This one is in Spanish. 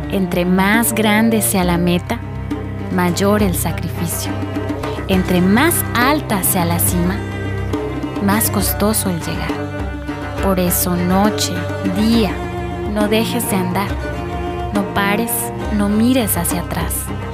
Entre más grande sea la meta, mayor el sacrificio. Entre más alta sea la cima, más costoso el llegar. Por eso, noche, día, no dejes de andar. No pares, no mires hacia atrás.